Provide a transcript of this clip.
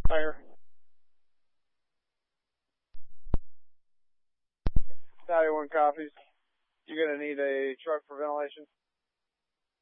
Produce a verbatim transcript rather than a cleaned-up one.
Fire. ninety-one copies. You're going to need a truck for ventilation.